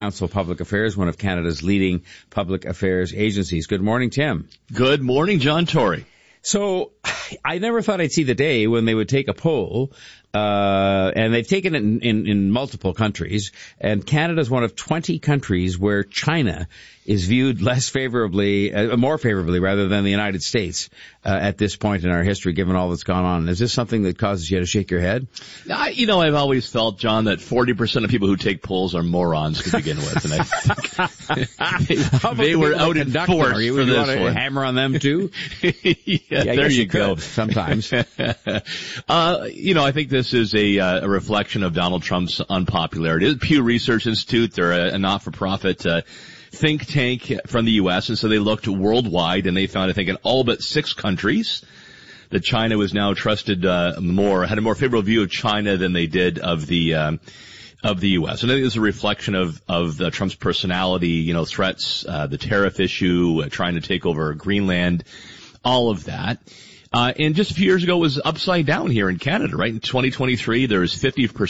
Council of Public Affairs, one of Canada's leading public affairs agencies. Good morning, Tim. Good morning, John Tory. So I never thought I'd see the day when they would take a poll, and they've taken it in multiple countries, and Canada's one of 20 countries where China is viewed less favorably, more favorably rather than the United States at this point in our history, given all that's gone on. Is this something that causes you to shake your head? I've always felt, John, that 40% of people who take polls are morons to begin with, and I think they were out in force for this one. You want to hammer on them too? Yeah, there you go. Sometimes. I think this is a reflection of Donald Trump's unpopularity. The Pew Research Institute, they're a not-for-profit think tank from the U.S., and so they looked worldwide, and they found, I think, in all but 6 countries that China was now trusted had a more favorable view of China than they did of the U.S. And I think it's a reflection of Trump's personality, threats, the tariff issue, trying to take over Greenland, all of that. And just a few years ago, it was upside down here in Canada, right? In 2023, there was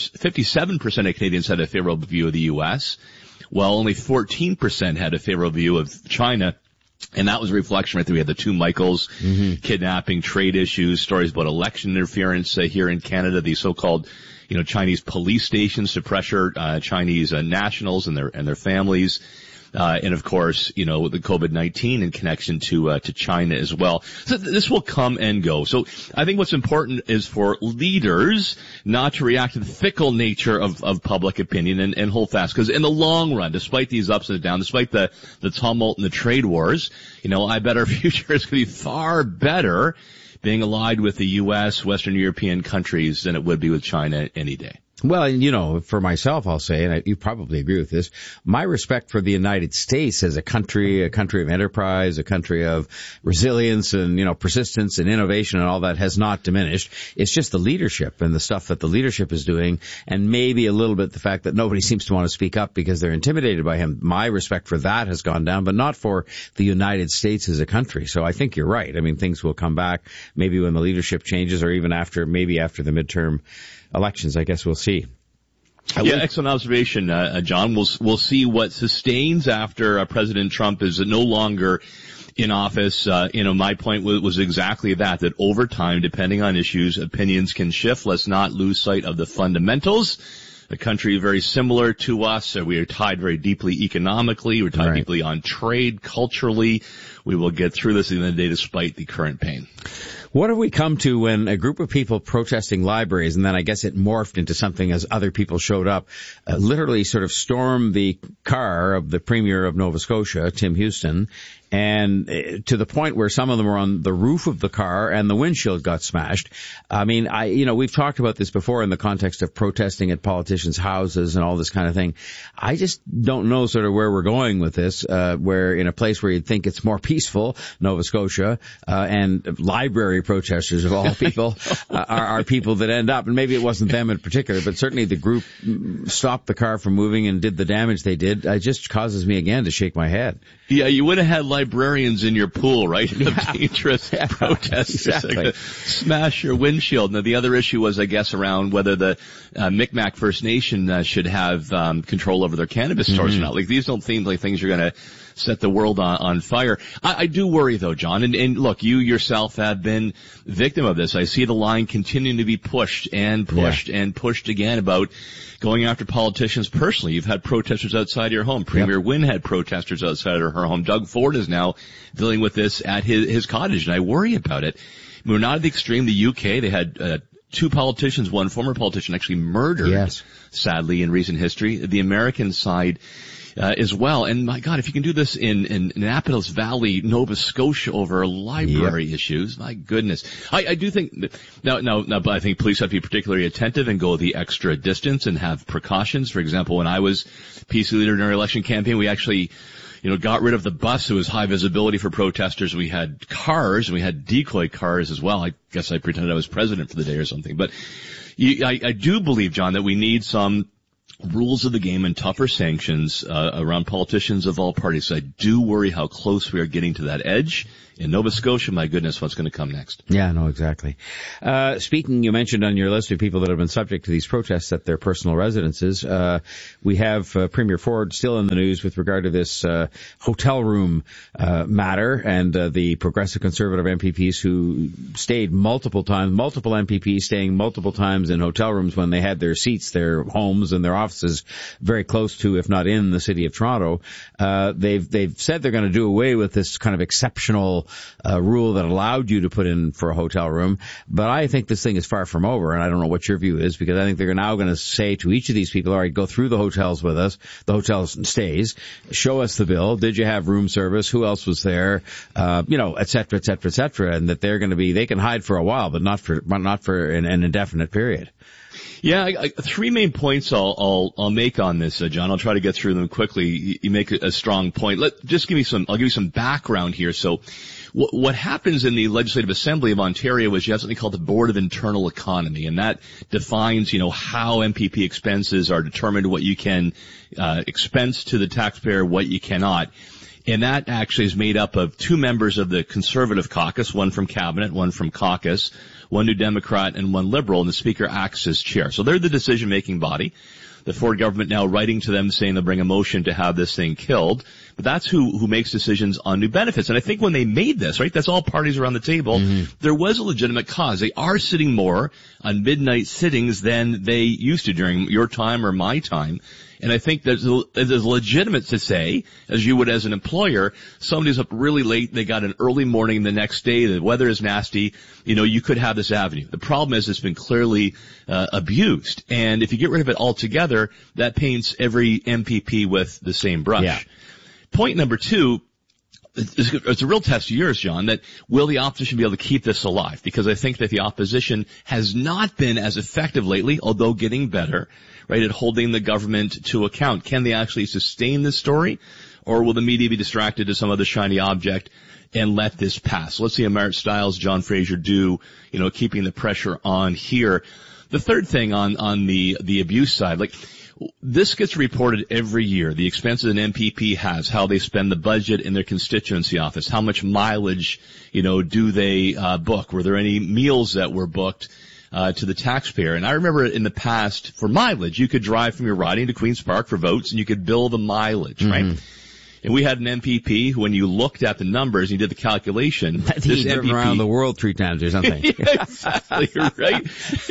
57% of Canadians had a favorable view of the U.S., while only 14% had a favorable view of China. And that was a reflection, right, that we had the two Michaels, kidnapping, trade issues, stories about election interference here in Canada, these so-called, Chinese police stations to pressure Chinese nationals and their families. And of course, the COVID-19 in connection to China as well. So this will come and go. So I think what's important is for leaders not to react to the fickle nature of public opinion and hold fast. Because in the long run, despite these ups and downs, despite the tumult and the trade wars, I bet our future is going to be far better being allied with the U.S., Western European countries than it would be with China any day. Well, for myself, I'll say, and you probably agree with this, my respect for the United States as a country of enterprise, a country of resilience and, persistence and innovation and all that has not diminished. It's just the leadership and the stuff that the leadership is doing, and maybe a little bit the fact that nobody seems to want to speak up because they're intimidated by him. My respect for that has gone down, but not for the United States as a country. So I think you're right. I mean, things will come back maybe when the leadership changes, or even after the midterm elections. I guess we'll see. Excellent observation, John. We'll see what sustains after President Trump is no longer in office. My point was exactly that over time, depending on issues, opinions can shift. Let's not lose sight of the fundamentals. A country very similar to us. We are tied very deeply economically. We're tied deeply on trade, culturally. We will get through this at the end of the day despite the current pain. What have we come to when a group of people protesting libraries, and then I guess it morphed into something as other people showed up, literally sort of stormed the car of the Premier of Nova Scotia, Tim Houston, and to the point where some of them were on the roof of the car and the windshield got smashed. I mean, we've talked about this before in the context of protesting at politicians' houses and all this kind of thing. I just don't know sort of where we're going with this, where in a place where you'd think it's more peaceful, Nova Scotia, and library protesters of all people are people that end up, and maybe it wasn't them in particular, but certainly the group stopped the car from moving and did the damage they did. It just causes me again to shake my head. Yeah, you would have had librarians in your pool, right? Dangerous protesters. Exactly. Smash your windshield. Now, the other issue was, I guess, around whether the Mi'kmaq First Nation should have control over their cannabis stores or not. Like, these don't seem like things are going to set the world on fire. I do worry, though, John. And look, you yourself have been victim of this. I see the line continuing to be pushed and pushed and pushed again about going after politicians personally. You've had protesters outside your home. Premier Wynne had protesters outside her home. Doug Ford is now dealing with this at his cottage, and I worry about it. We're not at the extreme. The UK, they had 2 politicians, one former politician actually murdered, sadly, in recent history. The American side as well. And my God, if you can do this in Annapolis Valley, Nova Scotia over library issues, my goodness. I do think now, but I think police have to be particularly attentive and go the extra distance and have precautions. For example, when I was PC leader in our election campaign, we actually got rid of the bus. It was high visibility for protesters. We had cars, and we had decoy cars as well. I guess I pretended I was president for the day or something. But I do believe, John, that we need some rules of the game and tougher sanctions around politicians of all parties. I do worry how close we are getting to that edge. In Nova Scotia, my goodness, what's going to come next? Yeah, no, exactly. Speaking, you mentioned on your list of people that have been subject to these protests at their personal residences. We have Premier Ford still in the news with regard to this hotel room matter, and the Progressive Conservative MPPs who stayed multiple MPPs staying multiple times in hotel rooms when they had their seats, their homes, and their offices very close to, if not in, the city of Toronto. They've said they're going to do away with this kind of exceptional rule that allowed you to put in for a hotel room. But I think this thing is far from over, and I don't know what your view is, because I think they're now going to say to each of these people, all right, go through the hotels with us, the hotel stays, show us the bill, did you have room service, who else was there, et cetera, et cetera, et cetera, and that they're going to be, they can hide for a while, but not for an indefinite period. Yeah, three main points I'll make on this, John. I'll try to get through them quickly. You make a strong point. I'll give you some background here. So, what happens in the Legislative Assembly of Ontario is you have something called the Board of Internal Economy, and that defines, how MPP expenses are determined, what you can expense to the taxpayer, what you cannot. And that actually is made up of two members of the Conservative caucus, one from Cabinet, one from caucus, one New Democrat, and one Liberal, and the Speaker acts as chair. So they're the decision-making body. The Ford government now writing to them saying they'll bring a motion to have this thing killed. But that's who makes decisions on new benefits. And I think when they made this, right, that's all parties around the table, there was a legitimate cause. They are sitting more on midnight sittings than they used to during your time or my time. And I think there's legitimate to say, as you would as an employer, somebody's up really late, they got an early morning the next day, the weather is nasty, you could have this avenue. The problem is it's been clearly abused. And if you get rid of it altogether, that paints every MPP with the same brush. Yeah. Point number two, it's a real test of yours, John, that will the opposition be able to keep this alive? Because I think that the opposition has not been as effective lately, although getting better, right, at holding the government to account. Can they actually sustain this story? Or will the media be distracted to some other shiny object and let this pass? Let's see how Marit Stiles, John Fraser do, keeping the pressure on here. The third thing on the abuse side, this gets reported every year, the expenses an MPP has, how they spend the budget in their constituency office, how much mileage, do they book? Were there any meals that were booked to the taxpayer? And I remember in the past, for mileage, you could drive from your riding to Queen's Park for votes and you could bill the mileage, right? And we had an MPP who, when you looked at the numbers and you did the calculation, this MPP around the world 3 times or something. Yeah, exactly, right?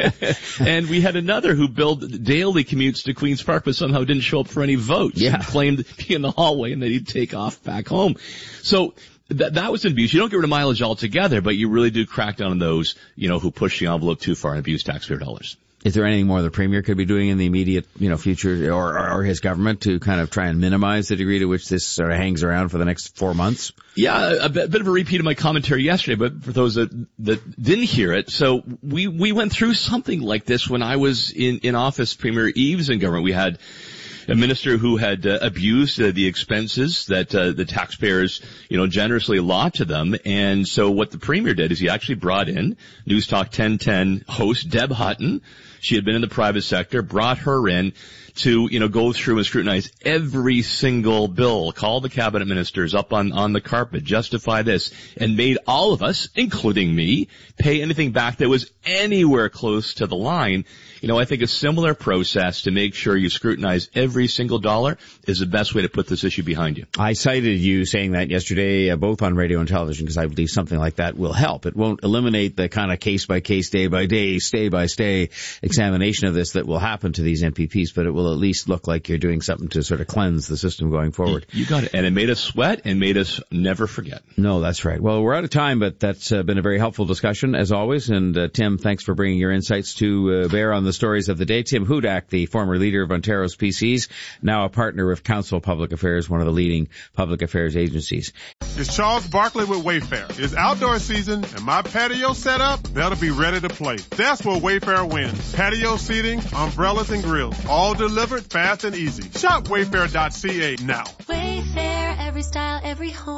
And we had another who billed daily commutes to Queen's Park, but somehow didn't show up for any votes. Yeah. And claimed to be in the hallway and then he'd take off back home. So that was an abuse. You don't get rid of mileage altogether, but you really do crack down on those, who push the envelope too far and abuse taxpayer dollars. Is there anything more the Premier could be doing in the immediate, future, or his government to kind of try and minimize the degree to which this sort of hangs around for the next 4 months? Yeah, a bit of a repeat of my commentary yesterday, but for those that didn't hear it, so we went through something like this when I was in office, Premier Eves in government. We had a minister who had abused the expenses that the taxpayers, generously allot to them. And so what the Premier did is he actually brought in News Talk 1010 host Deb Hutton. She had been in the private sector, brought her in to, go through and scrutinize every single bill, call the cabinet ministers up on the carpet, justify this, and made all of us, including me, pay anything back that was anywhere close to the line. I think a similar process to make sure you scrutinize every single dollar is the best way to put this issue behind you. I cited you saying that yesterday, both on radio and television, because I believe something like that will help. It won't eliminate the kind of case-by-case, day-by-day, stay-by-stay examination of this that will happen to these MPPs, but it will at least look like you're doing something to sort of cleanse the system going forward. You got it. And it made us sweat and made us never forget. No, that's right. Well, we're out of time, but that's been a very helpful discussion, as always. And Tim, thanks for bringing your insights to bear on the stories of the day. Tim Hudak, the former leader of Ontario's PCs, now a partner of Council Public Affairs, one of the leading public affairs agencies. It's Charles Barkley with Wayfair. It's outdoor season, and my patio set up, that'll be ready to play. That's where Wayfair wins. Patio seating, umbrellas, and grills, all delivered fast and easy. Shop Wayfair.ca now. Wayfair, every style, every home.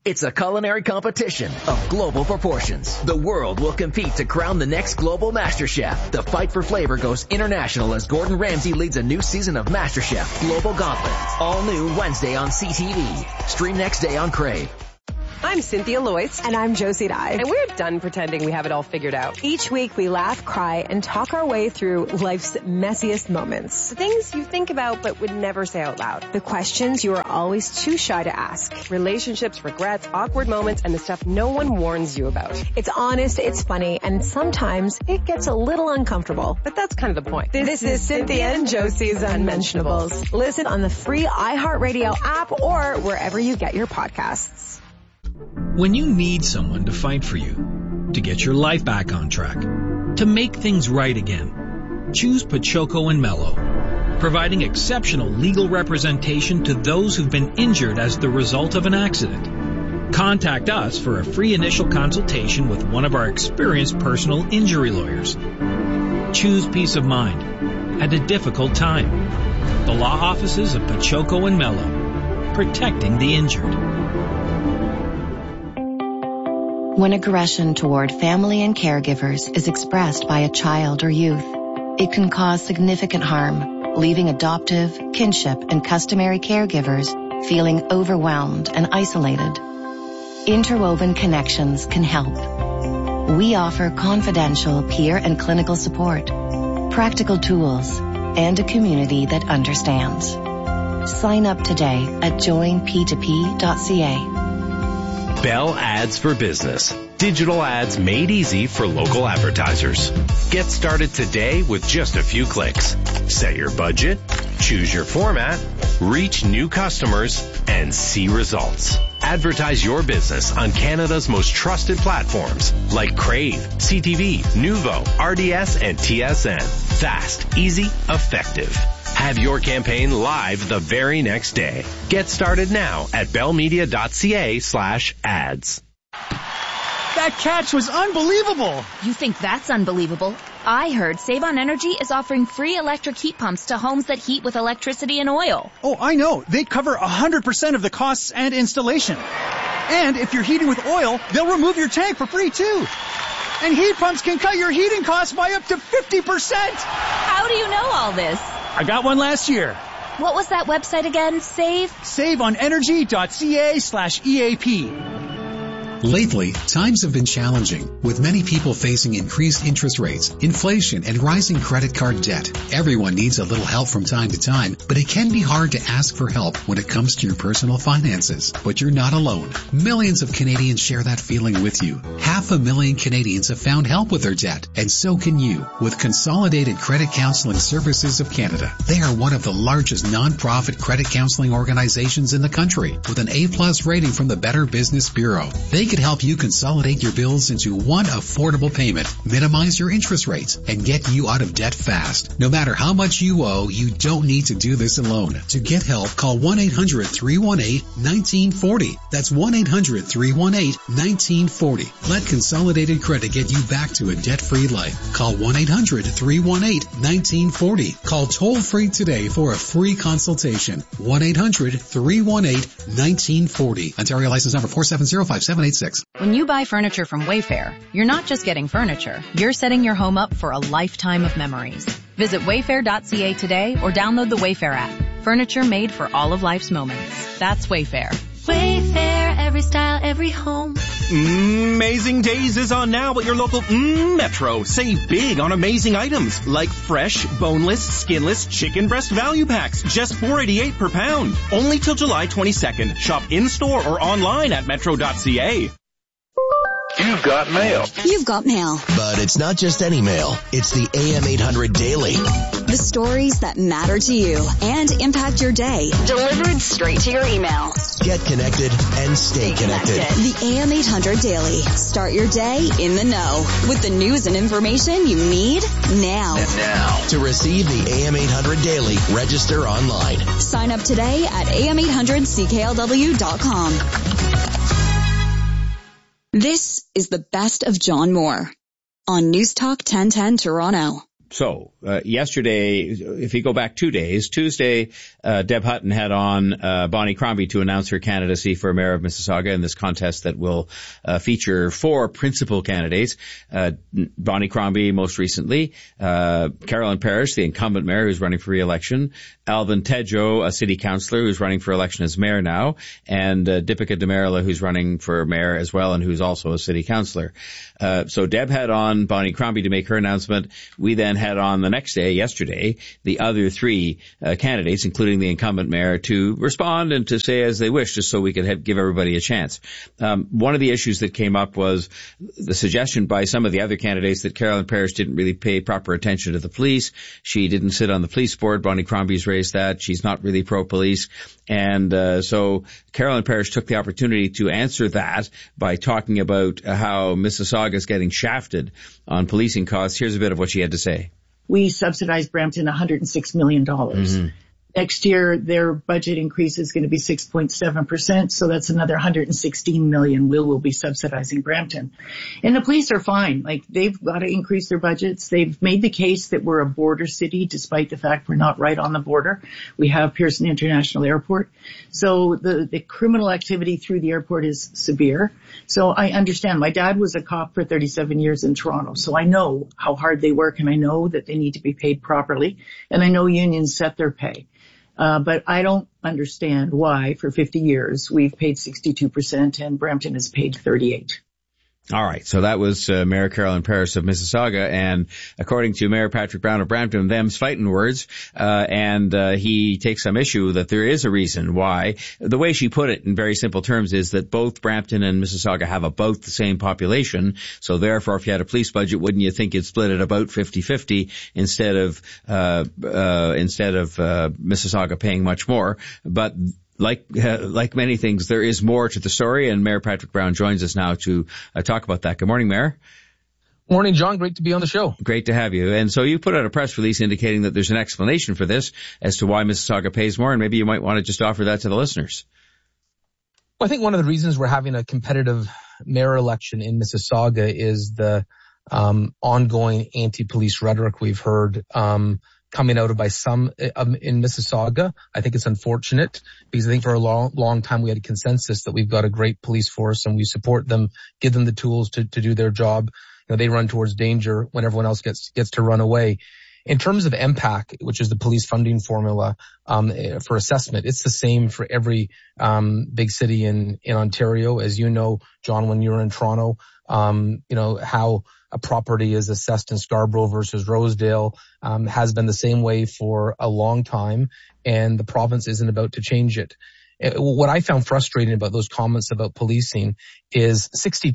It's a culinary competition of global proportions. The world will compete to crown the next global MasterChef. The fight for flavor goes international as Gordon Ramsay leads a new season of MasterChef Global Gauntlet. All new Wednesday on CTV. Stream next day on Crave. I'm Cynthia Loyce. And I'm Josie Dye. And we're done pretending we have it all figured out. Each week we laugh, cry, and talk our way through life's messiest moments. The things you think about but would never say out loud. The questions you are always too shy to ask. Relationships, regrets, awkward moments, and the stuff no one warns you about. It's honest, it's funny, and sometimes it gets a little uncomfortable. But that's kind of the point. This is Cynthia and Josie's Unmentionables. Listen on the free iHeartRadio app or wherever you get your podcasts. When you need someone to fight for you, to get your life back on track, to make things right again, choose Pachoco and Mello, providing exceptional legal representation to those who've been injured as the result of an accident. Contact us for a free initial consultation with one of our experienced personal injury lawyers. Choose peace of mind at a difficult time. The law offices of Pachoco and Mello, protecting the injured. When aggression toward family and caregivers is expressed by a child or youth, it can cause significant harm, leaving adoptive, kinship, and customary caregivers feeling overwhelmed and isolated. Interwoven Connections can help. We offer confidential peer and clinical support, practical tools, and a community that understands. Sign up today at joinp2p.ca. Bell Ads for Business. Digital ads made easy for local advertisers. Get started today with just a few clicks. Set your budget, choose your format, reach new customers, and see results. Advertise your business on Canada's most trusted platforms like Crave, CTV, Nuvo, RDS, and TSN. Fast, easy, effective. Have your campaign live the very next day. Get started now at bellmedia.ca/ads. That catch was unbelievable. You think that's unbelievable? I heard Save on Energy is offering free electric heat pumps to homes that heat with electricity and oil. Oh, I know. They cover 100% of the costs and installation. And if you're heating with oil, they'll remove your tank for free too. And heat pumps can cut your heating costs by up to 50%. How do you know all this? I got one last year. What was that website again? SaveOnEnergy.ca/EAP. Lately, times have been challenging, with many people facing increased interest rates, inflation, and rising credit card debt. Everyone needs a little help from time to time, but it can be hard to ask for help when it comes to your personal finances. But you're not alone. Millions of Canadians share that feeling with you. 500,000 Canadians have found help with their debt, and so can you, with Consolidated Credit Counseling Services of Canada. They are one of the largest non-profit credit counseling organizations in the country, with an A+ rating from the Better Business Bureau. They can help you consolidate your bills into one affordable payment, minimize your interest rates, and get you out of debt fast. No matter how much you owe, you don't need to do this alone. To get help, call 1-800-318-1940. That's 1-800-318-1940. Let Consolidated Credit get you back to a debt-free life. Call 1-800-318-1940. Call toll-free today for a free consultation. 1-800-318-1940. Ontario license number 4705786. When you buy furniture from Wayfair, you're not just getting furniture, you're setting your home up for a lifetime of memories. Visit wayfair.ca today or download the Wayfair app. Furniture made for all of life's moments. That's Wayfair. Wayfair, every style, every home. Amazing Days is on now at your local Metro. Save big on amazing items like fresh, boneless, skinless chicken breast value packs, just $4.88 per pound. Only till July 22nd. Shop in-store or online at metro.ca. You've got mail. You've got mail. But it's not just any mail. It's the AM 800 Daily. The stories that matter to you and impact your day. Delivered straight to your email. Get connected and stay connected. The AM 800 Daily. Start your day in the know with the news and information you need now. And now, to receive the AM 800 Daily, register online. Sign up today at am800cklw.com. This is the best of John Moore on News Talk 1010 Toronto. Yesterday, if you go back 2 days, Tuesday, Deb Hutton had on Bonnie Crombie to announce her candidacy for mayor of Mississauga in this contest that will feature 4 principal candidates. Bonnie Crombie most recently, Carolyn Parrish, the incumbent mayor who's running for re-election, Alvin Tedjo, a city councillor who's running for election as mayor now, and Deepika Demerla, who's running for mayor as well and who's also a city councillor. So Deb had on Bonnie Crombie to make her announcement. We then had on the next day, yesterday, the other 3 candidates, including the incumbent mayor, to respond and to say as they wish, just so we could give everybody a chance. One of the issues that came up was the suggestion by some of the other candidates that Carolyn Parrish didn't really pay proper attention to the police. She didn't sit on the police board. Bonnie Crombie's raised that. She's not really pro-police. And so Carolyn Parrish took the opportunity to answer that by talking about how Mississauga is getting shafted on policing costs. Here's a bit of what she had to say. We subsidize Brampton $106 million. Mm-hmm. Next year, their budget increase is going to be 6.7%, so that's another $116 million we'll be subsidizing Brampton. And the police are fine. Like, they've got to increase their budgets. They've made the case that we're a border city, despite the fact we're not right on the border. We have Pearson International Airport. So the criminal activity through the airport is severe. So I understand. My dad was a cop for 37 years in Toronto, so I know how hard they work, and I know that they need to be paid properly, and I know unions set their pay. But I don't understand why for 50 years we've paid 62% and Brampton has paid 38%. All right. So that was Mayor Carolyn Parrish of Mississauga, and according to Mayor Patrick Brown of Brampton, them's fighting words, and he takes some issue that there is a reason why. The way she put it in very simple terms is that both Brampton and Mississauga have about the same population, so therefore if you had a police budget, wouldn't you think you'd split it about 50-50 instead of Mississauga paying much more? But like many things, there is more to the story, and Mayor Patrick Brown joins us now to talk about that. Good morning, Mayor. Morning, John. Great to be on the show. Great to have you. And so you put out a press release indicating that there's an explanation for this as to why Mississauga pays more, and maybe you might want to just offer that to the listeners. Well, I think one of the reasons we're having a competitive mayor election in Mississauga is the ongoing anti-police rhetoric we've heard coming out by some in Mississauga. I think it's unfortunate because I think for a long time we had a consensus that we've got a great police force and we support them, give them the tools to do their job. You know, they run towards danger when everyone else gets to run away. In terms of MPAC, which is the police funding formula for assessment, it's the same for every big city in Ontario. As you know, John, when you're in Toronto, you know how a property is assessed in Scarborough versus Rosedale has been the same way for a long time, and the province isn't about to change it. What I found frustrating about those comments about policing is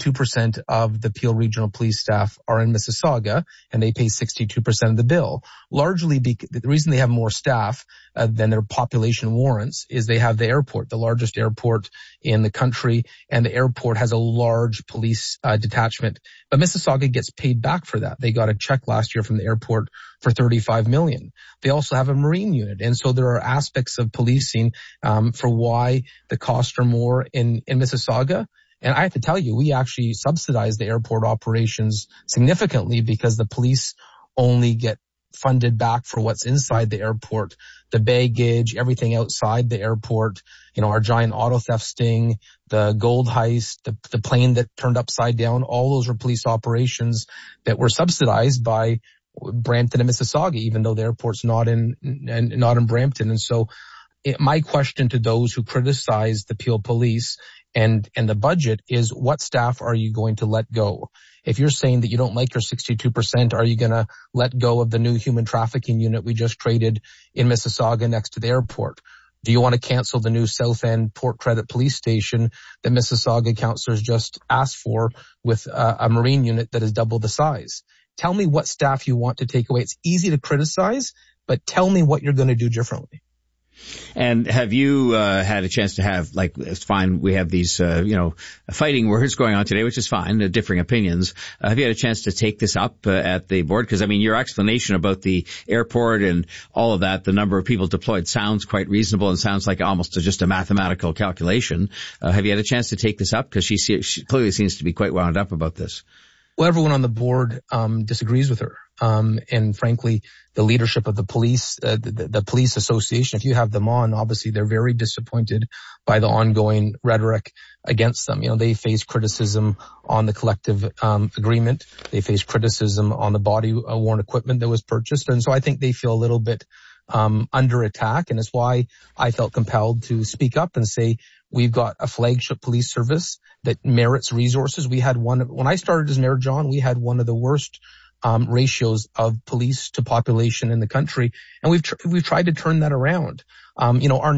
62% of the Peel Regional Police staff are in Mississauga, and they pay 62% of the bill. Largely, the reason they have more staff than their population warrants is they have the airport, the largest airport in the country, and the airport has a large police detachment. But Mississauga gets paid back for that. They got a check last year from the airport for $35 million. They also have a marine unit. And so there are aspects of policing for why the costs are more in Mississauga. And I have to tell you, we actually subsidize the airport operations significantly because the police only get funded back for what's inside the airport, the baggage, everything outside the airport, you know, our giant auto theft sting, the gold heist, the plane that turned upside down, all those were police operations that were subsidized by Brampton and Mississauga, even though the airport's not in Brampton. And so my question to those who criticize the Peel Police and the budget is, what staff are you going to let go? If you're saying that you don't like your 62%, are you going to let go of the new human trafficking unit we just created in Mississauga next to the airport? Do you want to cancel the new South End Port Credit Police Station that Mississauga councillors just asked for with a marine unit that is double the size? Tell me what staff you want to take away. It's easy to criticize, but tell me what you're going to do differently. And have you had a chance to have, like, it's fine, we have these, fighting words going on today, which is fine, differing opinions. Have you had a chance to take this up at the board? Because, I mean, your explanation about the airport and all of that, the number of people deployed, sounds quite reasonable and sounds like almost just a mathematical calculation. Have you had a chance to take this up? Because she clearly seems to be quite wound up about this. Well, everyone on the board disagrees with her. and frankly, the leadership of the police, the police association, if you have them on, obviously they're very disappointed by the ongoing rhetoric against them. They face criticism on the collective agreement. They face criticism on the body-worn equipment that was purchased. And so I think they feel a little bit under attack. And it's why I felt compelled to speak up and say, we've got a flagship police service that merits resources. We had when I started as mayor, John, we had one of the worst ratios of police to population in the country, and we've tried to turn that around. Our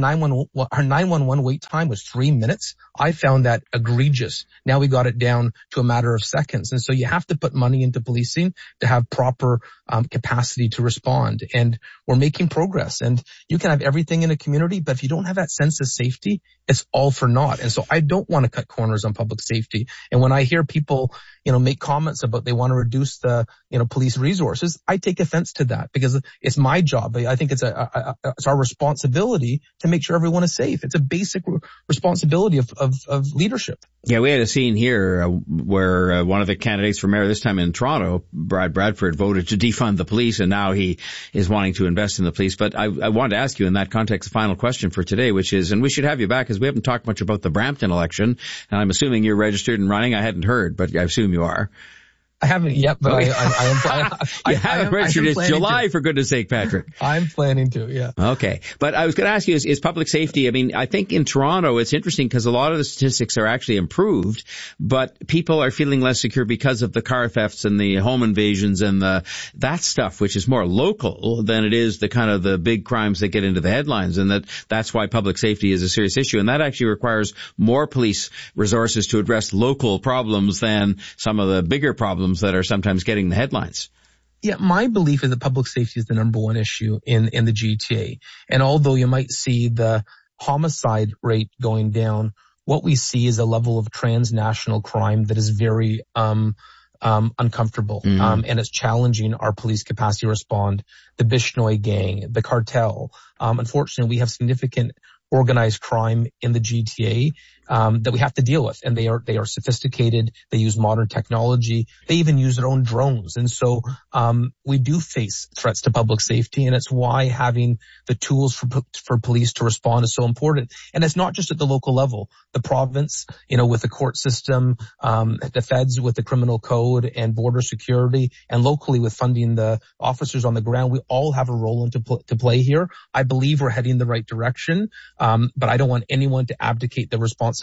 911 wait time was 3 minutes. I found that egregious. Now we got it down to a matter of seconds. And so you have to put money into policing to have proper capacity to respond. And we're making progress. And you can have everything in a community, but if you don't have that sense of safety, it's all for naught. And so I don't want to cut corners on public safety. And when I hear people, make comments about they want to reduce the, police resources, I take offense to that because it's my job. I think it's our responsibility to make sure everyone is safe. It's a basic responsibility of leadership. Yeah, we had a scene here where one of the candidates for mayor, this time in Toronto, Brad Bradford, voted to defund the police, and now he is wanting to invest in the police. But I wanted to ask you in that context the final question for today, which is, and we should have you back because we haven't talked much about the Brampton election, and I'm assuming you're registered and running. I hadn't heard, but I assume you are. I haven't yet, but I haven't registered. It's July, for goodness sake, Patrick. I'm planning to, yeah. Okay. But I was going to ask you, is public safety, I think in Toronto it's interesting because a lot of the statistics are actually improved, but people are feeling less secure because of the car thefts and the home invasions and that stuff, which is more local than it is the kind of the big crimes that get into the headlines, and that's why public safety is a serious issue. And that actually requires more police resources to address local problems than some of the bigger problems that are sometimes getting the headlines. Yeah, my belief is that public safety is the number one issue in the GTA. And although you might see the homicide rate going down, what we see is a level of transnational crime that is very uncomfortable. And it's challenging our police capacity to respond. The Bishnoi gang, the cartel. Unfortunately, we have significant organized crime in the GTA that we have to deal with, and they are sophisticated. They use modern technology. They even use their own drones, and so we do face threats to public safety, and it's why having the tools for police to respond is so important. And it's not just at the local level. The province, with the court system, the feds with the criminal code and border security, and locally with funding the officers on the ground, we all have a role to play here. I believe we're heading the right direction, but I don't want anyone to abdicate the responsibility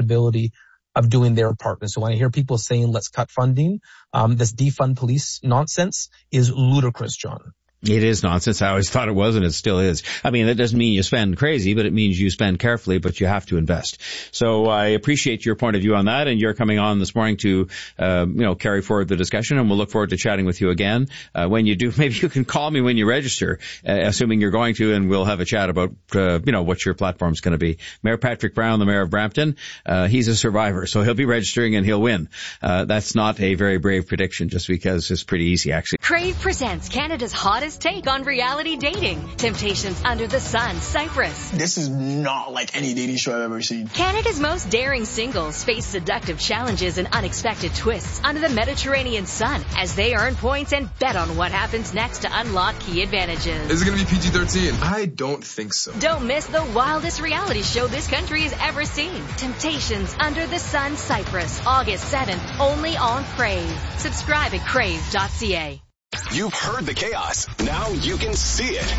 of doing their part. And so when I hear people saying, let's cut funding, this defund police nonsense is ludicrous, John. It is nonsense. I always thought it was, and it still is. That doesn't mean you spend crazy, but it means you spend carefully, but you have to invest. So I appreciate your point of view on that, and you're coming on this morning to, carry forward the discussion, and we'll look forward to chatting with you again. When you do, maybe you can call me when you register, assuming you're going to, and we'll have a chat about, what your platform's going to be. Mayor Patrick Brown, the mayor of Brampton, he's a survivor, so he'll be registering and he'll win. That's not a very brave prediction, just because it's pretty easy, actually. Crave presents Canada's hottest take on reality dating. Temptations Under the Sun, Cyprus. This is not like any dating show I've ever seen. Canada's most daring singles face seductive challenges and unexpected twists under the Mediterranean sun as they earn points and bet on what happens next to unlock key advantages. Is it going to be PG-13? I don't think so. Don't miss the wildest reality show this country has ever seen. Temptations Under the Sun, Cyprus, August 7th, only on Crave. Subscribe at crave.ca. You've heard the chaos. Now you can see it.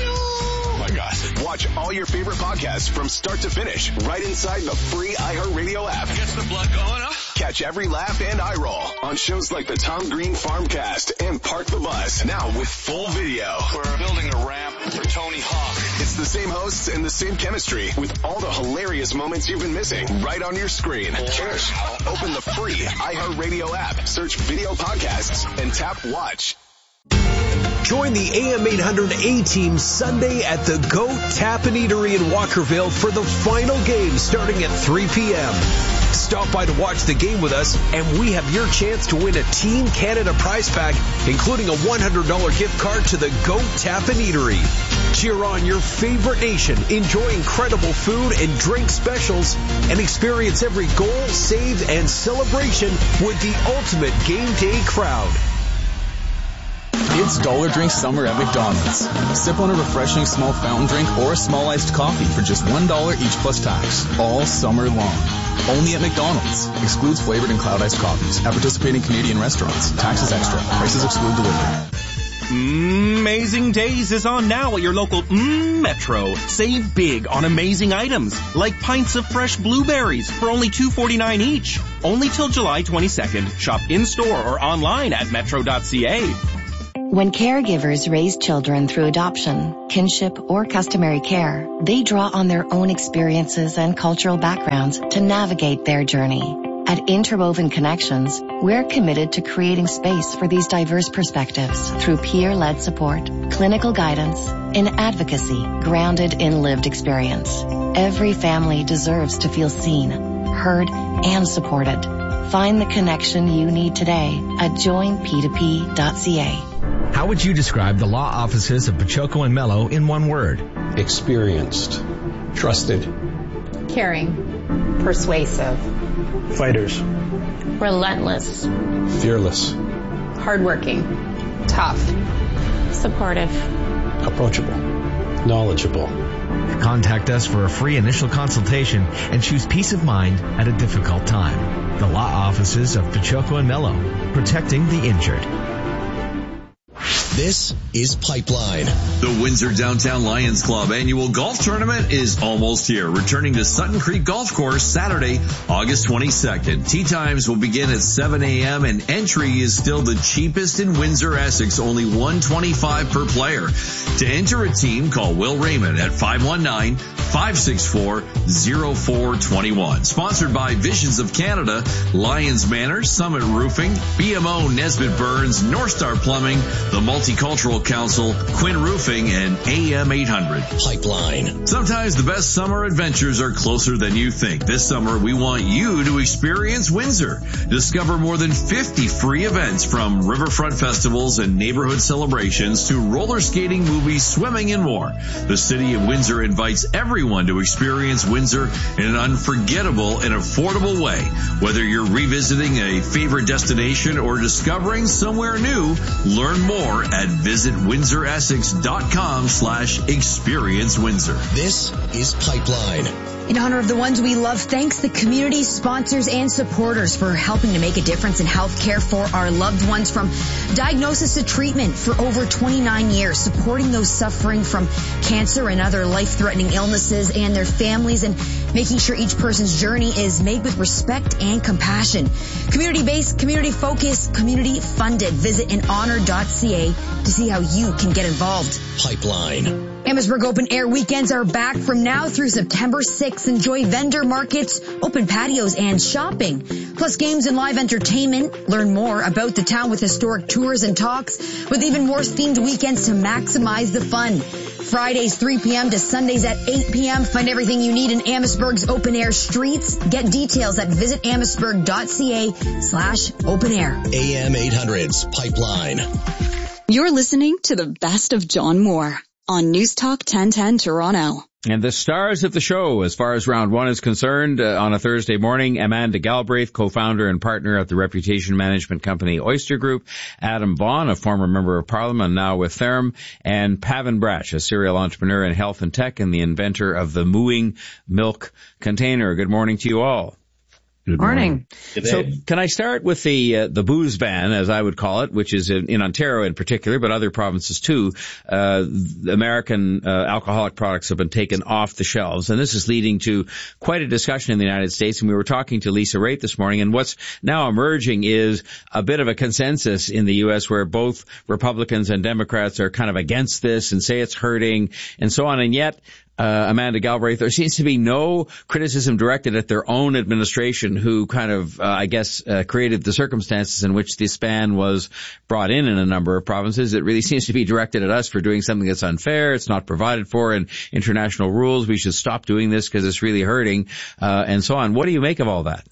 Oh my gosh. Watch all your favorite podcasts from start to finish right inside the free iHeartRadio app. Gets the blood going, huh? Catch every laugh and eye roll on shows like the Tom Green Farmcast and Park the Bus. Now with full video. We're building a ramp for Tony Hawk. It's the same hosts and the same chemistry with all the hilarious moments you've been missing right on your screen. Cheers. Open the free iHeartRadio app, search video podcasts, and tap watch. Join the AM 800 A-Team Sunday at the Goat Tap and Eatery in Walkerville for the final game starting at 3 p.m. Stop by to watch the game with us, and we have your chance to win a Team Canada prize pack, including a $100 gift card to the Goat Tap and Eatery. Cheer on your favorite nation, enjoy incredible food and drink specials, and experience every goal, save, and celebration with the ultimate game day crowd. It's Dollar Drink Summer at McDonald's. Sip on a refreshing small fountain drink or a small iced coffee for just $1 each plus tax. All summer long. Only at McDonald's. Excludes flavored and cloud iced coffees. At participating Canadian restaurants. Taxes extra. Prices exclude delivery. Amazing Days is on now at your local Metro. Save big on amazing items like pints of fresh blueberries for only $2.49 each. Only till July 22nd. Shop in-store or online at metro.ca. When caregivers raise children through adoption, kinship, or customary care, they draw on their own experiences and cultural backgrounds to navigate their journey. At Interwoven Connections, we're committed to creating space for these diverse perspectives through peer-led support, clinical guidance, and advocacy grounded in lived experience. Every family deserves to feel seen, heard, and supported. Find the connection you need today at joinp2p.ca. How would you describe the law offices of Pachoco and Mello in one word? Experienced. Trusted. Caring. Persuasive. Fighters. Relentless. Fearless. Hardworking. Tough. Supportive. Approachable. Knowledgeable. Contact us for a free initial consultation and choose peace of mind at a difficult time. The law offices of Pachoco and Mello, protecting the injured. This is Pipeline. The Windsor Downtown Lions Club annual golf tournament is almost here. Returning to Sutton Creek Golf Course Saturday, August 22nd. Tee times will begin at 7 a.m. and entry is still the cheapest in Windsor, Essex, only $125 per player. To enter a team, call Will Raymond at 519-564-0421. Sponsored by Visions of Canada, Lions Manor, Summit Roofing, BMO Nesbitt Burns, North Star Plumbing, the Multicultural Council, Quinn Roofing, and AM 800. Pipeline. Sometimes the best summer adventures are closer than you think. This summer, we want you to experience Windsor. Discover more than 50 free events, from riverfront festivals and neighborhood celebrations to roller skating, movies, swimming, and more. The City of Windsor invites everyone to experience Windsor in an unforgettable and affordable way. Whether you're revisiting a favorite destination or discovering somewhere new, learn more at visitwindsoressex.com/experience Windsor. This is Pipeline. In honor of the ones we love, thanks the community, sponsors, and supporters for helping to make a difference in healthcare for our loved ones, from diagnosis to treatment for over 29 years, supporting those suffering from cancer and other life-threatening illnesses and their families, and making sure each person's journey is made with respect and compassion. Community-based, community-focused, community-funded. Visit inhonor.ca to see how you can get involved. Pipeline. Amherstburg Open Air weekends are back from now through September 6th. Enjoy vendor markets, open patios, and shopping, plus games and live entertainment. Learn more about the town with historic tours and talks, with even more themed weekends to maximize the fun. Fridays 3 p.m. to Sundays at 8 p.m. Find everything you need in Amherstburg's open air streets. Get details at visitamherstburg.ca/open air. AM 800's Pipeline. You're listening to the best of John Moore on News Talk 1010 Toronto. And the stars of the show, as far as round one is concerned, on a Thursday morning, Amanda Galbraith, co-founder and partner at the reputation management company Oyster Group, Adam Vaughan, a former member of Parliament, now with Therm, and Pavan Brach, a serial entrepreneur in health and tech and the inventor of the mooing milk container. Good morning to you all. Good morning. So can I start with the booze ban, as I would call it, which is in Ontario in particular, but other provinces too. American alcoholic products have been taken off the shelves, and this is leading to quite a discussion in the United States. And we were talking to Lisa Raitt this morning, and what's now emerging is a bit of a consensus in the U.S. where both Republicans and Democrats are kind of against this and say it's hurting and so on. And yet, Amanda Galbraith, there seems to be no criticism directed at their own administration, who kind of, created the circumstances in which this ban was brought in a number of provinces. It really seems to be directed at us for doing something that's unfair. It's not provided for in international rules. We should stop doing this because it's really hurting, and so on. What do you make of all that?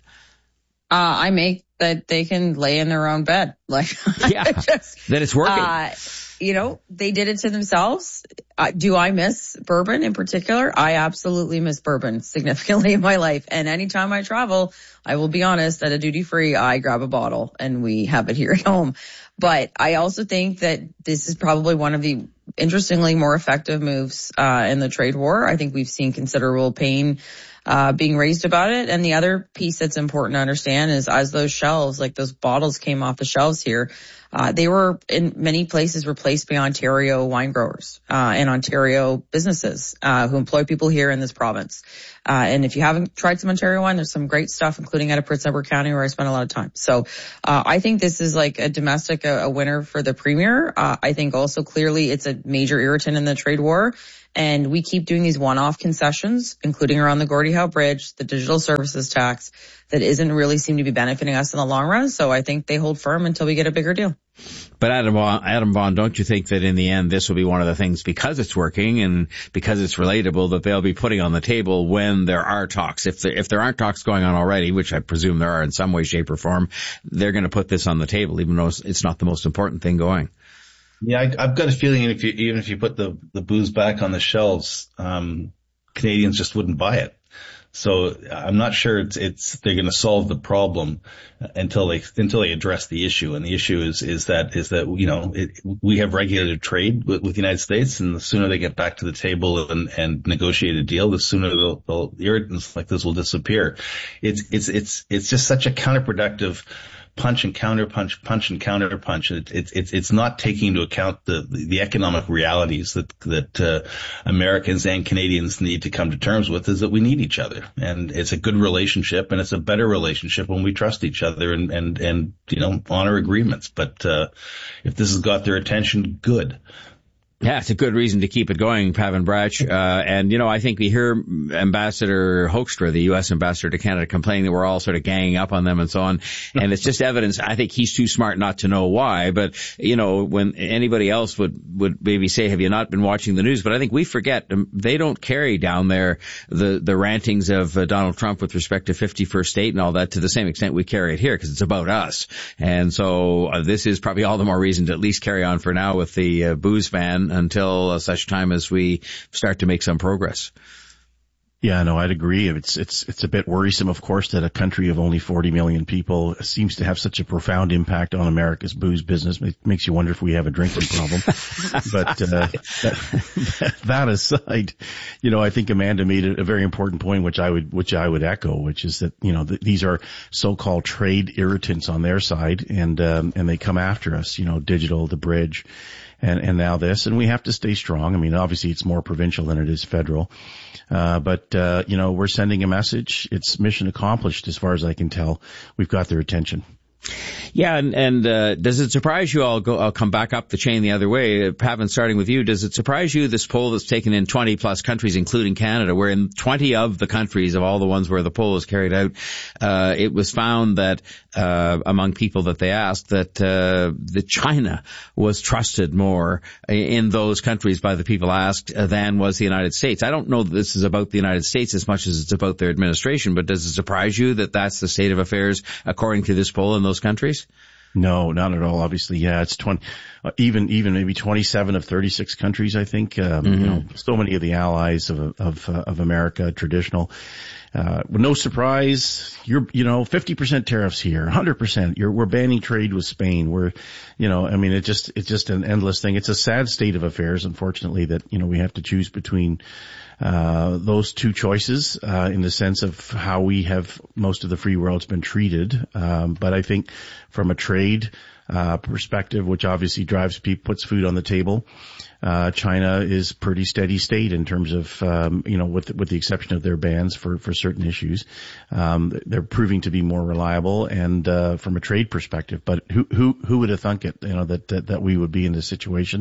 I make that they can lay in their own bed. That it's working. they did it to themselves. Do I miss bourbon in particular? I absolutely miss bourbon significantly in my life. And anytime I travel, I will be honest, at a duty free, I grab a bottle and we have it here at home. But I also think that this is probably one of the interestingly more effective moves in the trade war. I think we've seen considerable pain being raised about it. And the other piece that's important to understand is as those shelves, like those bottles came off the shelves here, they were in many places replaced by Ontario wine growers and Ontario businesses who employ people here in this province. And if you haven't tried some Ontario wine, there's some great stuff, including out of Prince Edward County where I spent a lot of time. So I think this is like a domestic, a winner for the Premier. I think also clearly it's a major irritant in the trade war. And we keep doing these one-off concessions, including around the Gordie Howe Bridge, the digital services tax, that isn't really seem to be benefiting us in the long run. So I think they hold firm until we get a bigger deal. But Adam Vaughan, don't you think that in the end this will be one of the things, because it's working and because it's relatable, that they'll be putting on the table when there are talks? If there aren't talks going on already, which I presume there are in some way, shape, or form, they're going to put this on the table, even though it's not the most important thing going. Yeah, I've got a feeling even if you put the booze back on the shelves, Canadians just wouldn't buy it. So I'm not sure they're going to solve the problem until they address the issue. And the issue is that we have regulated trade with the United States, and the sooner they get back to the table and negotiate a deal, the sooner the irritants like this will disappear. It's just such a counterproductive punch and counterpunch, punch and counterpunch. It's not taking into account the economic realities that Americans and Canadians need to come to terms with, is that we need each other. And it's a good relationship, and it's a better relationship when we trust each other and honor agreements. But if this has got their attention, good. Yeah, it's a good reason to keep it going, Pavan Brach. And I think we hear Ambassador Hoekstra, the U.S. ambassador to Canada, complaining that we're all sort of ganging up on them and so on. And it's just evidence. I think he's too smart not to know why. But, when anybody else would maybe say, have you not been watching the news? But I think we forget they don't carry down there the rantings of Donald Trump with respect to 51st State and all that to the same extent we carry it here, because it's about us. And so this is probably all the more reason to at least carry on for now with the booze ban until such time as we start to make some progress. Yeah, no, I'd agree. It's a bit worrisome, of course, that a country of only 40 million people seems to have such a profound impact on America's booze business. It makes you wonder if we have a drinking problem. But that aside, I think Amanda made a very important point, which I would echo, which is that these are so-called trade irritants on their side, and they come after us. Digital, the bridge. And now this, and we have to stay strong. I mean, obviously it's more provincial than it is federal. But we're sending a message. It's mission accomplished as far as I can tell. We've got their attention. Yeah, and does it surprise you? I'll come back up the chain the other way. Pavan, starting with you, does it surprise you, this poll that's taken in 20 plus countries, including Canada, where in 20 of the countries, of all the ones where the poll was carried out, it was found that among people that they asked that China was trusted more in those countries by the people asked than was the United States. I don't know that this is about the United States as much as it's about their administration, but does it surprise you that that's the state of affairs according to this poll in those countries? No, not at all. Obviously, yeah, it's 20, even maybe 27 of 36 countries, I think. So many of the allies of America, traditional. No surprise, 50% tariffs here, 100%. We're banning trade with Spain. It's just an endless thing. It's a sad state of affairs, unfortunately, that, we have to choose between those two choices, in the sense of how we have most of the free world's been treated. But I think from a trade, perspective, which obviously puts food on the table, China is pretty steady state in terms of, with the exception of their bans for certain issues. They're proving to be more reliable and, from a trade perspective, but who would have thunk it, that we would be in this situation?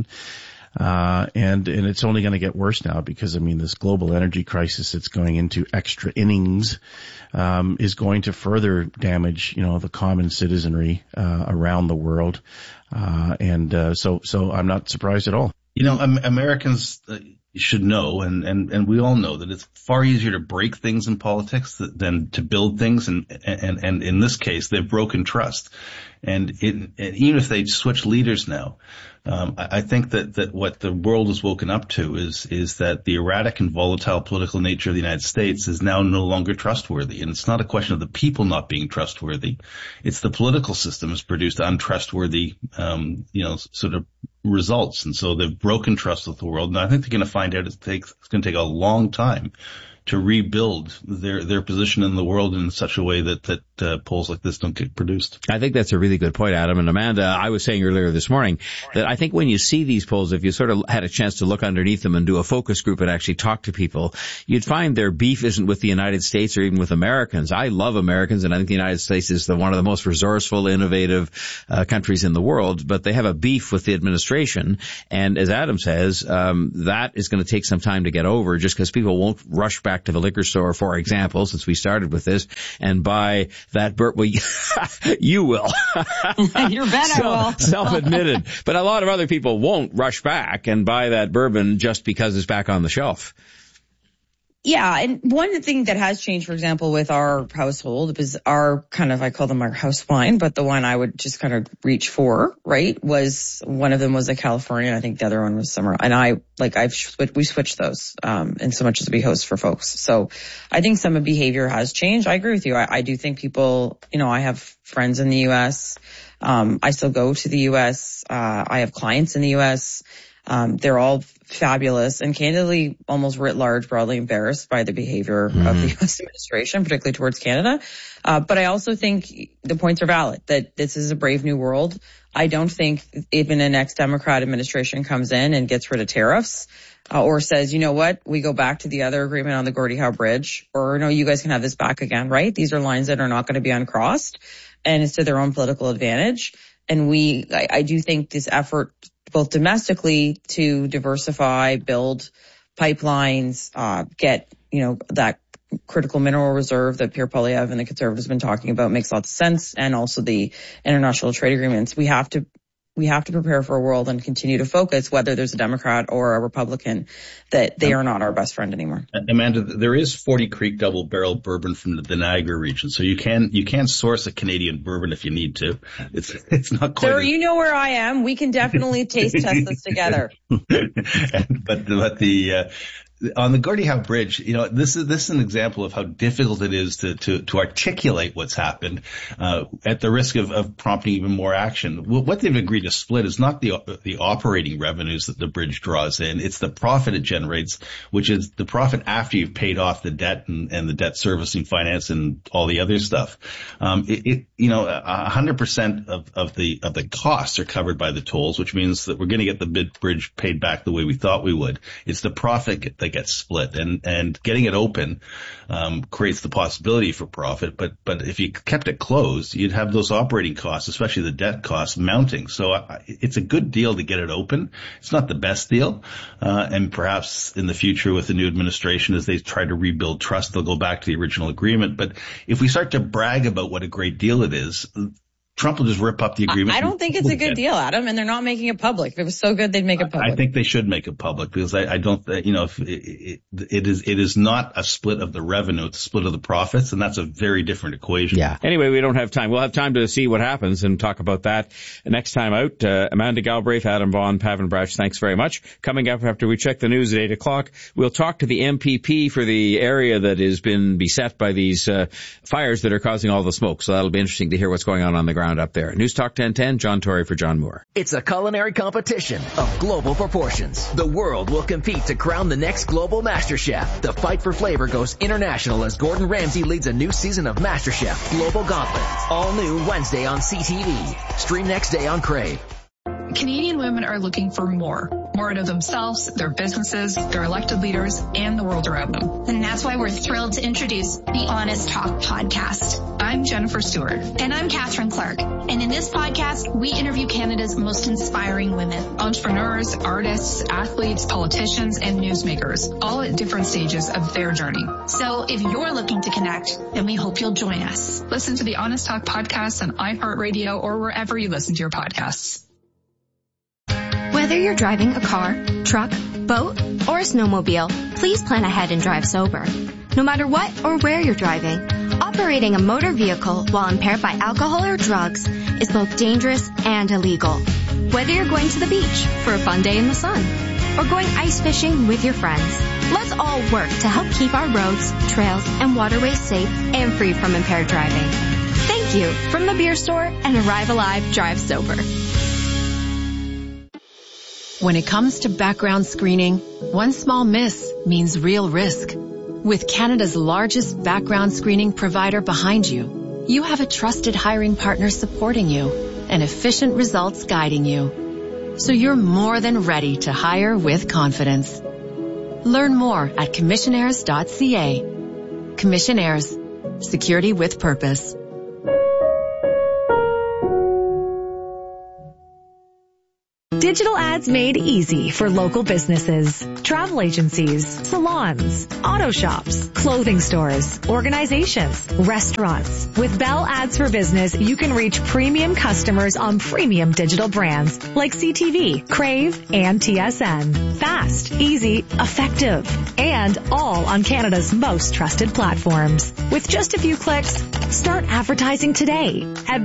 And it's only going to get worse now because, this global energy crisis that's going into extra innings, is going to further damage, the common citizenry, around the world. So I'm not surprised at all. Americans should know, and we all know that it's far easier to break things in politics than to build things. And in this case, they've broken trust. And even if they switch leaders now, I think that what the world has woken up to is that the erratic and volatile political nature of the United States is now no longer trustworthy. And it's not a question of the people not being trustworthy. It's the political system has produced untrustworthy, sort of results. And so they've broken trust with the world. And I think they're going to find out it's going to take a long time to rebuild their position in the world in such a way that polls like this don't get produced. I think that's a really good point, Adam. And Amanda, I was saying earlier this morning that I think when you see these polls, if you sort of had a chance to look underneath them and do a focus group and actually talk to people, you'd find their beef isn't with the United States or even with Americans. I love Americans, and I think the United States is one of the most resourceful, innovative countries in the world, but they have a beef with the administration. And as Adam says, that is going to take some time to get over, just because people won't rush back to the liquor store, for example, since we started with this, and buy that well, you will. You're better, will. Self-admitted. But a lot of other people won't rush back and buy that bourbon just because it's back on the shelf. Yeah, and one thing that has changed, for example, with our household is our kind of, I call them our house wine, but the one I would just kind of reach for, right, was one of them was a California, and I think the other one was Summer. And we switched those, in so much as we host for folks. So I think some of behavior has changed. I agree with you. I do think people, I have friends in the U.S. I still go to the U.S. I have clients in the U.S. They're all fabulous and candidly almost writ large broadly embarrassed by the behavior of the U.S. administration, particularly towards Canada. But I also think the points are valid that this is a brave new world. I don't think even an ex-Democrat administration comes in and gets rid of tariffs or says, you know what, we go back to the other agreement on the Gordie Howe Bridge, or no, you guys can have this back again, right? These are lines that are not going to be uncrossed, and it's to their own political advantage. And I do think this effort both domestically to diversify, build pipelines, get, that critical mineral reserve that Pierre Poilievre and the Conservatives have been talking about makes lots of sense. And also the international trade agreements. We have to prepare for a world and continue to focus, whether there's a Democrat or a Republican, that they are not our best friend anymore. Amanda, there is 40 Creek double barrel bourbon from the Niagara region, so you can source a Canadian bourbon if you need to. It's not quite. Sir, you know where I am. We can definitely taste test this together. But on the Gordie Howe Bridge, this is an example of how difficult it is to articulate what's happened, at the risk of prompting even more action. What they've agreed to split is not the operating revenues that the bridge draws in. It's the profit it generates, which is the profit after you've paid off the debt and the debt servicing finance and all the other stuff. 100% of the costs are covered by the tolls, which means that we're going to get the bridge paid back the way we thought we would. It's the profit that gets split, and getting it open creates the possibility for profit. But if you kept it closed, you'd have those operating costs, especially the debt costs, mounting. So it's a good deal to get it open. It's not the best deal, and perhaps in the future with the new administration, as they try to rebuild trust, they'll go back to the original agreement. But if we start to brag about what a great deal it is, Trump will just rip up the agreement. I don't think it's a good deal, Adam, and they're not making it public. If it was so good, they'd make it public. I think they should make it public, because I don't, if it is not a split of the revenue, it's a split of the profits, and that's a very different equation. Yeah. Anyway, we don't have time. We'll have time to see what happens and talk about that next time out. Amanda Galbraith, Adam Vaughan, Pavan Brach, thanks very much. Coming up after we check the news at 8 o'clock, we'll talk to the MPP for the area that has been beset by these fires that are causing all the smoke. So that'll be interesting to hear what's going on the ground up there. News Talk 1010, John Tory for John Moore. It's a culinary competition of global proportions. The world will compete to crown the next global master chef. The fight for flavor goes international as Gordon Ramsay leads a new season of MasterChef Global Gauntlet. All new Wednesday on CTV. Stream next day on Crave. Canadian women are looking for more out of themselves, their businesses, their elected leaders, and the world around them. And that's why we're thrilled to introduce the Honest Talk podcast. I'm Jennifer Stewart. And I'm Catherine Clark. And in this podcast, we interview Canada's most inspiring women. Entrepreneurs, artists, athletes, politicians, and newsmakers, all at different stages of their journey. So if you're looking to connect, then we hope you'll join us. Listen to the Honest Talk podcast on iHeartRadio or wherever you listen to your podcasts. Whether you're driving a car, truck, boat, or a snowmobile, please plan ahead and drive sober. No matter what or where you're driving, operating a motor vehicle while impaired by alcohol or drugs is both dangerous and illegal. Whether you're going to the beach for a fun day in the sun or going ice fishing with your friends, let's all work to help keep our roads, trails, and waterways safe and free from impaired driving. Thank you from the beer store and Arrive Alive Drive Sober. When it comes to background screening, one small miss means real risk. With Canada's largest background screening provider behind you, you have a trusted hiring partner supporting you and efficient results guiding you. So you're more than ready to hire with confidence. Learn more at commissionaires.ca. Commissionaires, security with purpose. Digital ads made easy for local businesses, travel agencies, salons, auto shops, clothing stores, organizations, restaurants. With Bell Ads for Business, you can reach premium customers on premium digital brands like CTV, Crave, and TSN. Fast, easy, effective, and all on Canada's most trusted platforms. With just a few clicks, start advertising today at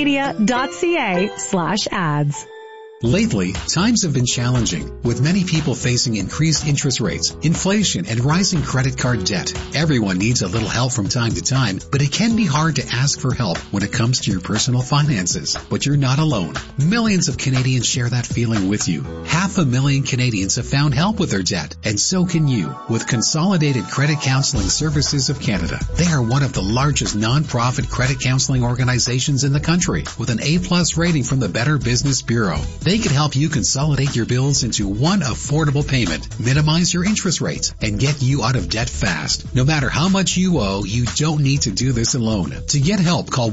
bellmedia.ca/ads. Lately, times have been challenging, with many people facing increased interest rates, inflation, and rising credit card debt. Everyone needs a little help from time to time, but it can be hard to ask for help when it comes to your personal finances. But you're not alone. Millions of Canadians share that feeling with you. 500,000 Canadians have found help with their debt, and so can you, with Consolidated Credit Counseling Services of Canada. They are one of the largest non-profit credit counseling organizations in the country, with an A+ rating from the Better Business Bureau. They can help you consolidate your bills into one affordable payment, minimize your interest rates, and get you out of debt fast. No matter how much you owe, you don't need to do this alone. To get help, call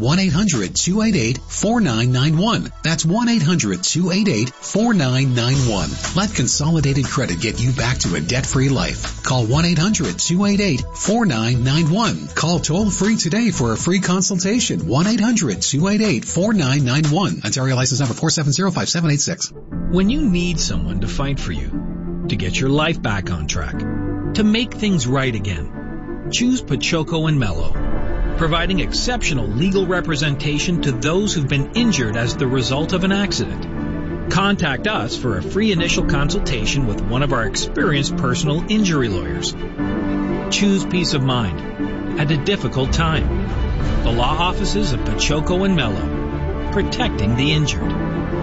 1-800-288-4991. That's 1-800-288-4991. Let Consolidated Credit get you back to a debt-free life. Call 1-800-288-4991. Call toll-free today for a free consultation. 1-800-288-4991. Ontario license number 4705786. When you need someone to fight for you, to get your life back on track, to make things right again, choose Pachoco and Mello, providing exceptional legal representation to those who've been injured as the result of an accident. Contact us for a free initial consultation with one of our experienced personal injury lawyers. Choose peace of mind at a difficult time. The law offices of Pachoco and Mello, protecting the injured.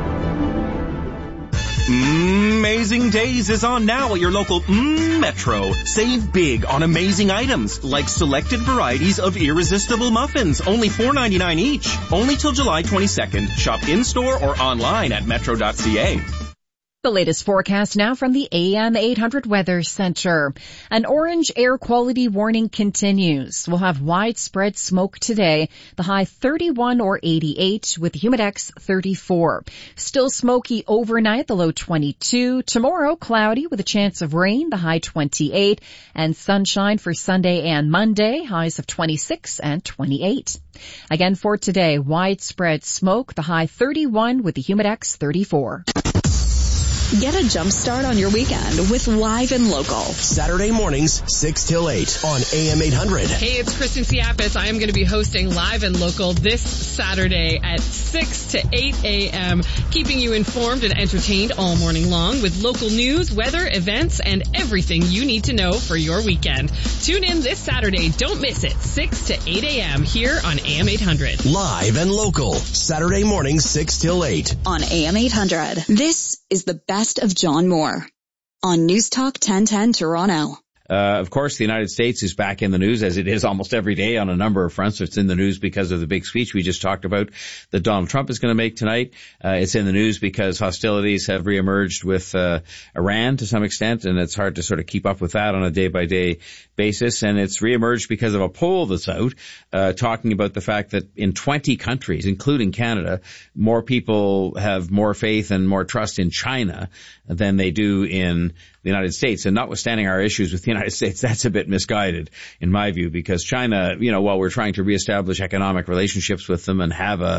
Amazing Days is on now at your local Metro. Save big on amazing items like selected varieties of irresistible muffins, only $4.99 each. Only till July 22nd. Shop in-store or online at metro.ca. The latest forecast now from the AM 800 Weather Center. An orange air quality warning continues. We'll have widespread smoke today. The high 31 or 88 with humidex 34. Still smoky overnight, the low 22. Tomorrow, cloudy with a chance of rain, the high 28. And sunshine for Sunday and Monday, highs of 26 and 28. Again for today, widespread smoke, the high 31 with the humidex 34. Get a jump start on your weekend with Live and Local. Saturday mornings, 6 till 8 on AM 800. Hey, it's Kristen Siapis. I am going to be hosting Live and Local this Saturday at 6 to 8 a.m., keeping you informed and entertained all morning long with local news, weather, events, and everything you need to know for your weekend. Tune in this Saturday. Don't miss it. 6 to 8 a.m. here on AM 800. Live and Local. Saturday mornings, 6 till 8 on AM 800. This is the best of John Moore on News Talk 1010 Toronto. Of course, the United States is back in the news, as it is almost every day on a number of fronts. It's in the news because of the big speech we just talked about that Donald Trump is going to make tonight. It's in the news because hostilities have reemerged with Iran to some extent, and it's hard to sort of keep up with that on a day-by-day basis. And it's reemerged because of a poll that's out talking about the fact that in 20 countries, including Canada, more people have more faith and more trust in China than they do in the United States. And notwithstanding our issues with the United States, that's a bit misguided in my view, because China, while we're trying to reestablish economic relationships with them and have a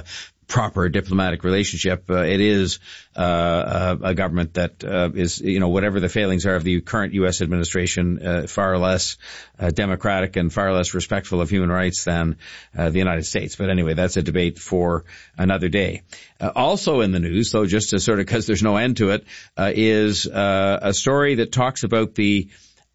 proper diplomatic relationship. It is a government that is, whatever the failings are of the current U.S. administration, far less democratic and far less respectful of human rights than the United States. But anyway, that's a debate for another day. Also in the news, though, just to sort of, because there's no end to it, is a story that talks about the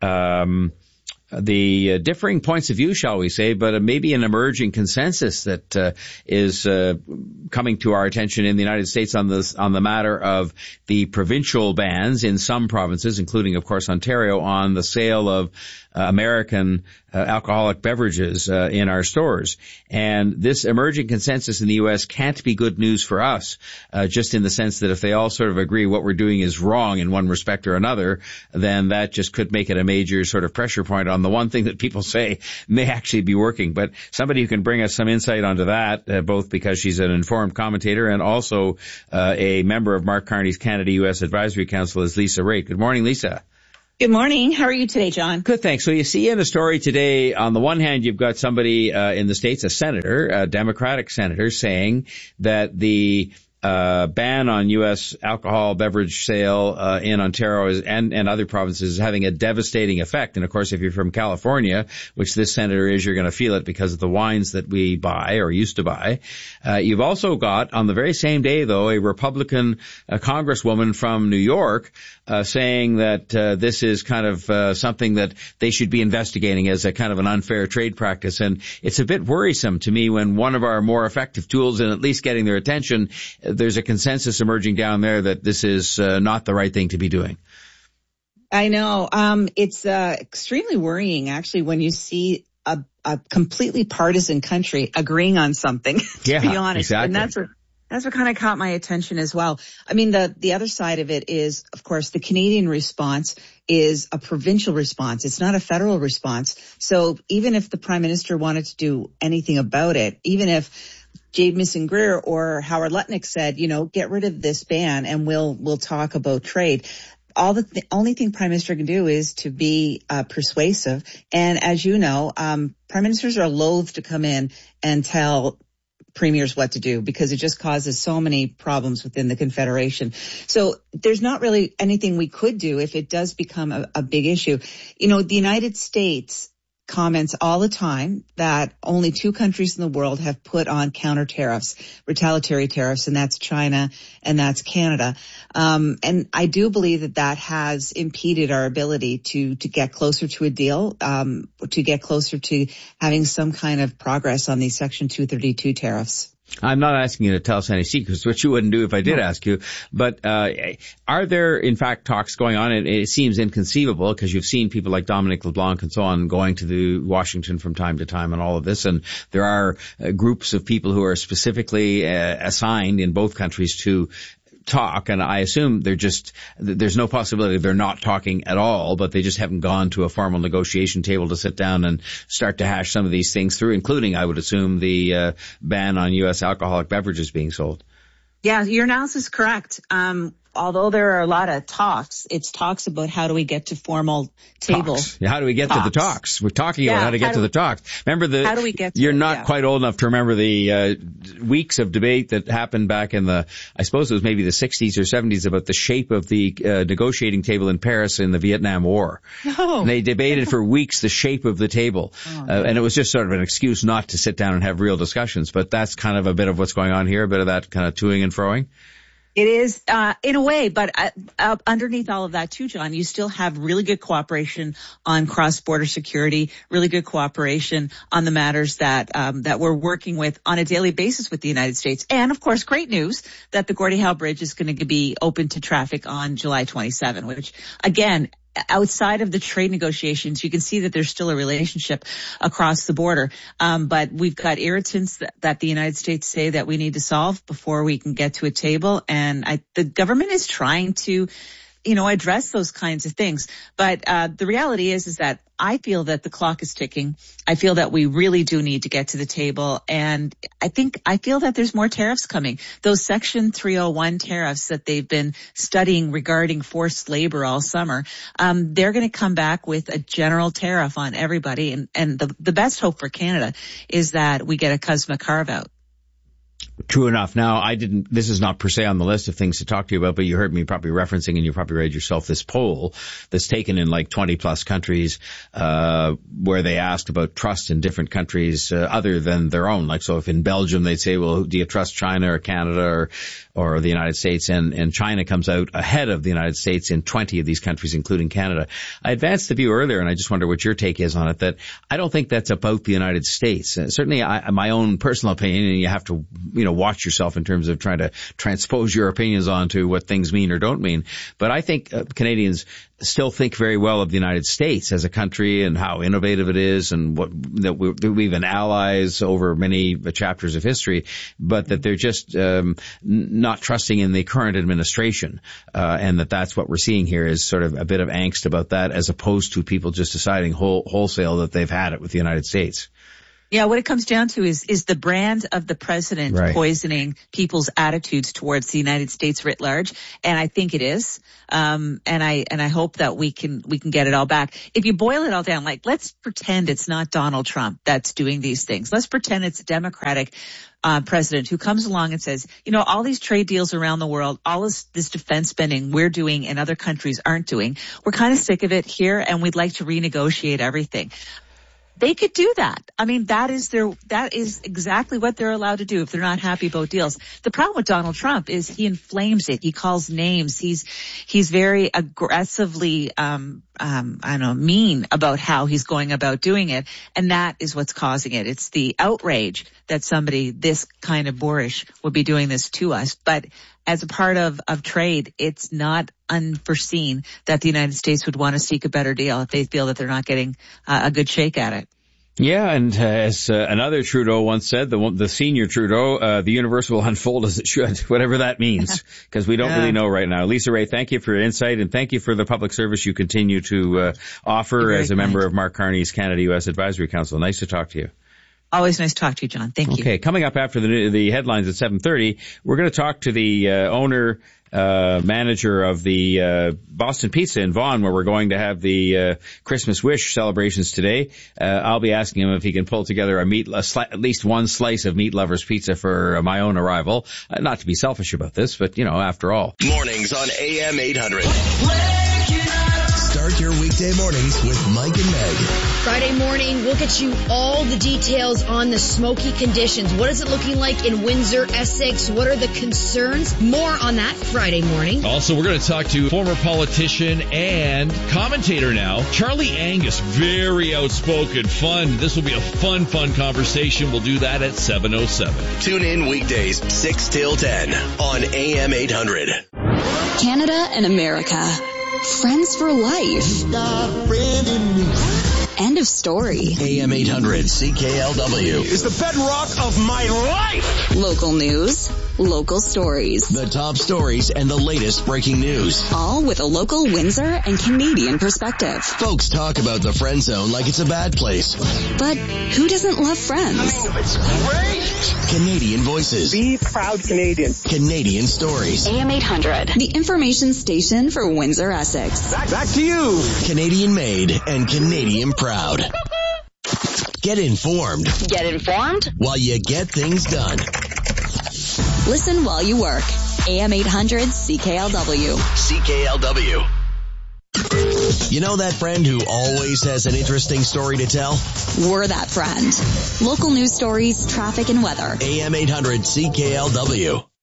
differing points of view, shall we say, but maybe an emerging consensus that is coming to our attention in the United States on the matter of the provincial bans in some provinces, including, of course, Ontario, on the sale of American alcoholic beverages in our stores. And this emerging consensus in the U.S. can't be good news for us, just in the sense that if they all sort of agree what we're doing is wrong in one respect or another, then that just could make it a major sort of pressure point on the one thing that people say may actually be working. But somebody who can bring us some insight onto that, both because she's an informed commentator and also a member of Mark Carney's Canada-U.S. Advisory Council, is Lisa Raitt. Good morning, Lisa. Good morning. How are you today, John? Good, thanks. So you see in a story today, on the one hand, you've got somebody in the States, a senator, a Democratic senator, saying that the ban on U.S. alcohol beverage sale in Ontario and other provinces is having a devastating effect. And, of course, if you're from California, which this senator is, you're going to feel it because of the wines that we buy or used to buy. You've also got, on the very same day, though, a Republican congresswoman from New York saying that this is kind of something that they should be investigating as a kind of an unfair trade practice. And it's a bit worrisome to me when one of our more effective tools in at least getting their attention, there's a consensus emerging down there that this is not the right thing to be doing. I know. It's extremely worrying, actually, when you see a completely partisan country agreeing on something, to be honest. Exactly. And that's what kind of caught my attention as well. I mean, the other side of it is, of course, the Canadian response is a provincial response. It's not a federal response. So even if the Prime Minister wanted to do anything about it, even if Jamieson Greer or Howard Lutnick said, get rid of this ban and we'll talk about trade. Only thing Prime Minister can do is to be persuasive. And as you know, Prime Ministers are loath to come in and tell premiers what to do because it just causes so many problems within the Confederation. So there's not really anything we could do if it does become a big issue. The United States comments all the time that only two countries in the world have put on counter tariffs, retaliatory tariffs, and that's China and that's Canada. And I do believe that has impeded our ability to get closer to a deal, to get closer to having some kind of progress on these Section 232 tariffs. I'm not asking you to tell us any secrets, which you wouldn't do if I did ask you. But are there, in fact, talks going on? It seems inconceivable because you've seen people like Dominic LeBlanc and so on going to Washington from time to time and all of this. And there are groups of people who are specifically assigned in both countries to talk, and I assume there's no possibility they're not talking at all, but they just haven't gone to a formal negotiation table to sit down and start to hash some of these things through, including, I would assume, the ban on U.S. alcoholic beverages being sold. Yeah, your analysis is correct. Although there are a lot of talks, it's talks about how do we get to formal table. Yeah, how do we get to the talks? We're talking about how to get to the talks. Remember how do we get to you're not quite old enough to remember the weeks of debate that happened back in I suppose it was maybe the 60s or 70s about the shape of the negotiating table in Paris in the Vietnam War. No. And they debated for weeks the shape of the table. And it was just sort of an excuse not to sit down and have real discussions. But that's kind of a bit of what's going on here, a bit of that kind of toing and froing. It is, in a way, but underneath all of that too, John, you still have really good cooperation on cross-border security, really good cooperation on the matters that we're working with on a daily basis with the United States. And, of course, great news that the Gordie Howe Bridge is going to be open to traffic on July 27, which, again, outside of the trade negotiations, you can see that there's still a relationship across the border. But we've got irritants that the United States say that we need to solve before we can get to a table. And the government is trying to, address those kinds of things. But the reality is that I feel that the clock is ticking. I feel that we really do need to get to the table. And I feel that there's more tariffs coming. Those Section 301 tariffs that they've been studying regarding forced labor all summer, they're going to come back with a general tariff on everybody. And the best hope for Canada is that we get a CUSMA carve out. True enough. Now, this is not per se on the list of things to talk to you about, but you heard me probably referencing, and you probably read yourself, this poll that's taken in like 20 plus countries, where they asked about trust in different countries, other than their own. Like, so if in Belgium they'd say, well, do you trust China or Canada or the United States? And China comes out ahead of the United States in 20 of these countries, including Canada. I advanced the view earlier, and I just wonder what your take is on it, that I don't think that's about the United States. Certainly my own personal opinion, and you have to, watch yourself in terms of trying to transpose your opinions onto what things mean or don't mean. But I think Canadians still think very well of the United States as a country and how innovative it is, and that we've been allies over many chapters of history, but that they're just not trusting in the current administration, and that's what we're seeing here is sort of a bit of angst about that, as opposed to people just deciding wholesale that they've had it with the United States. Yeah, what it comes down to is the brand of the president poisoning people's attitudes towards the United States writ large, and I think it is. And I hope that we can get it all back. If you boil it all down, like, let's pretend it's not Donald Trump that's doing these things. Let's pretend it's a Democratic president who comes along and says, all these trade deals around the world, all this defense spending we're doing and other countries aren't doing, we're kind of sick of it here, and we'd like to renegotiate everything. They could do that. I mean, that is exactly what they're allowed to do if they're not happy about deals. The problem with Donald Trump is he inflames it. He calls names. He's very aggressively, mean about how he's going about doing it. And that is what's causing it. It's the outrage that somebody this kind of boorish would be doing this to us. But as a part of trade, it's not unforeseen that the United States would want to seek a better deal if they feel that they're not getting a good shake at it. Yeah, and as another Trudeau once said, the senior Trudeau, the universe will unfold as it should, whatever that means, because we don't really know right now. Lisa Rae, thank you for your insight, and thank you for the public service you continue to offer as a member of Mark Carney's Canada-U.S. Advisory Council. Nice to talk to you. Always nice to talk to you, John. Thank you. Okay, coming up after the headlines at 7:30, we're going to talk to the owner, manager of the Boston Pizza in Vaughan, where we're going to have the Christmas Wish celebrations today. I'll be asking him if he can pull together at least one slice of Meat Lover's Pizza for my own arrival. Not to be selfish about this, but, after all. Mornings on AM 800. Start your weekday mornings with Mike and Meg. Friday morning, we'll get you all the details on the smoky conditions. What is it looking like in Windsor, Essex? What are the concerns? More on that Friday morning. Also, we're going to talk to former politician and commentator now, Charlie Angus. Very outspoken, fun. This will be a fun conversation. We'll do that at 7:07. Tune in weekdays 6 till 10 on AM 800. Canada and America. Friends for life. End of story. AM 800 CKLW is the bedrock of my life. Local news, local stories. The top stories and the latest breaking news. All with a local Windsor and Canadian perspective. Folks talk about the friend zone like it's a bad place. But who doesn't love friends? It's great. Canadian voices. Be proud Canadian. Canadian stories. AM 800. The information station for Windsor, Essex. Back to you. Canadian made and Canadian proud. Get informed. Get informed? While you get things done. Listen while you work. AM 800 CKLW. CKLW. You know that friend who always has an interesting story to tell? We're that friend. Local news stories, traffic, and weather. AM 800 CKLW.